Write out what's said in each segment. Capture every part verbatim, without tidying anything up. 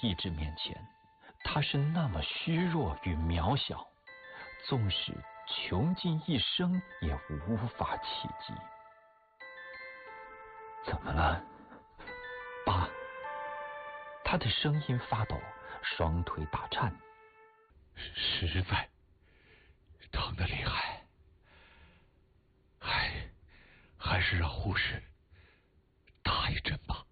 意志面前，他是那么虚弱与渺小，纵使穷尽一生也无法企及。怎么了，爸？他的声音发抖，双腿打颤。 实在疼得厉害，还还是让护士打一针吧。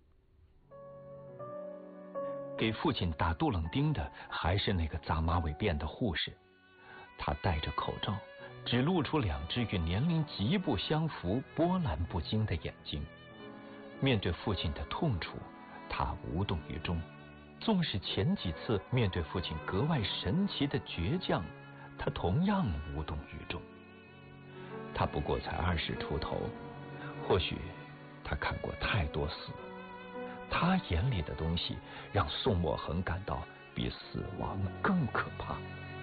给父亲打杜冷丁的还是那个扎马尾辫的护士，他戴着口罩，只露出两只与年龄极不相符、波澜不惊的眼睛。面对父亲的痛楚，他无动于衷。纵使前几次面对父亲格外神奇的倔强，他同样无动于衷。他不过才二十出头，或许他看过太多死，他眼里的东西让宋墨恒感到比死亡更可怕。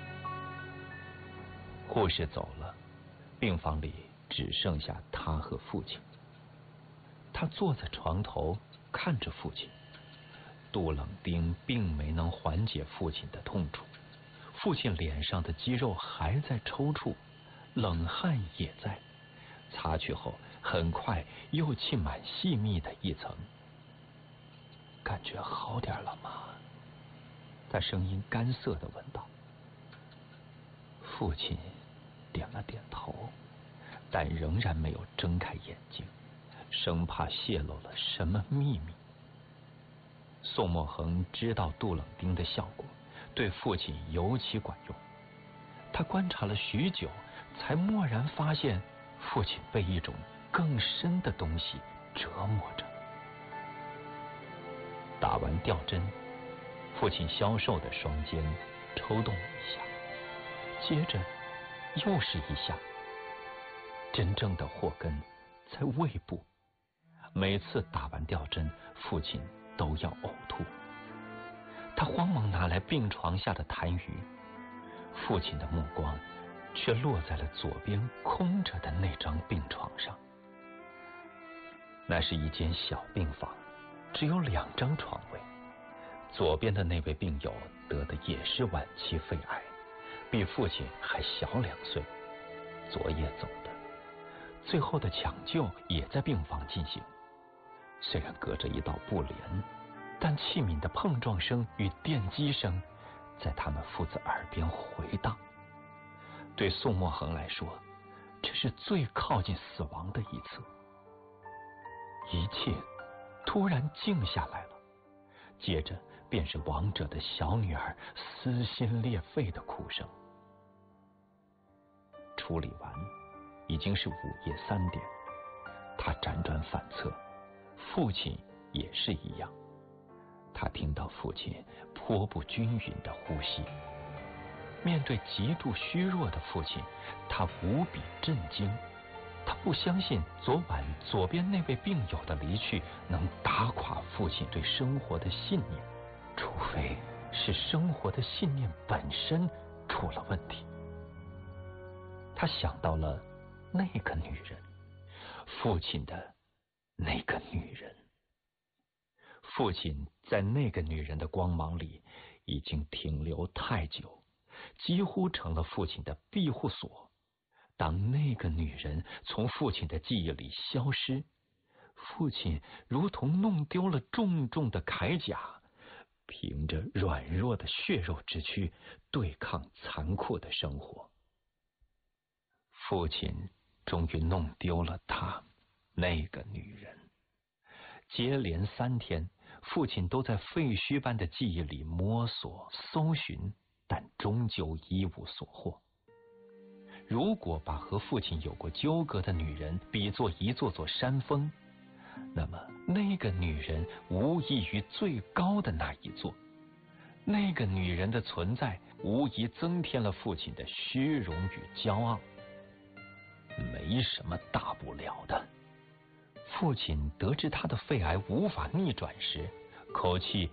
护士走了，病房里只剩下他和父亲。他坐在床头看着父亲，杜冷丁并没能缓解父亲的痛楚，父亲脸上的肌肉还在抽搐，冷汗也在，擦去后很快又浸满细密的一层。感觉好点了吗？他声音干涩地问道。父亲点了点头，但仍然没有睁开眼睛，生怕泄露了什么秘密。宋墨恒知道杜冷丁的效果对父亲尤其管用，他观察了许久，才蓦然发现父亲被一种更深的东西折磨着。打完吊针，父亲消瘦的双肩抽动一下，接着又是一下。真正的祸根在胃部，每次打完吊针，父亲都要呕吐。他慌忙拿来病床下的痰盂，父亲的目光却落在了左边空着的那张病床上。那是一间小病房，只有两张床位。左边的那位病友得的也是晚期肺癌，比父亲还小两岁，昨夜走的。最后的抢救也在病房进行，虽然隔着一道布帘，但器皿的碰撞声与电击声在他们父子耳边回荡。对宋墨恒来说，这是最靠近死亡的一次。一切突然静下来了，接着便是亡者的小女儿撕心裂肺的哭声。处理完，已经是午夜三点，他辗转反侧，父亲也是一样。他听到父亲颇不均匀的呼吸。面对极度虚弱的父亲，他无比震惊。他不相信昨晚左边那位病友的离去能打垮父亲对生活的信念，除非是生活的信念本身出了问题。他想到了那个女人，父亲的那个女人。父亲在那个女人的光芒里已经停留太久，几乎成了父亲的庇护所。当那个女人从父亲的记忆里消失，父亲如同弄丢了重重的铠甲，凭着软弱的血肉之躯对抗残酷的生活。父亲终于弄丢了她，那个女人。接连三天，父亲都在废墟般的记忆里摸索搜寻，但终究一无所获。如果把和父亲有过纠葛的女人比作一座座山峰，那么那个女人无异于最高的那一座。那个女人的存在无疑增添了父亲的虚荣与骄傲。没什么大不了的。父亲得知他的肺癌无法逆转时，口气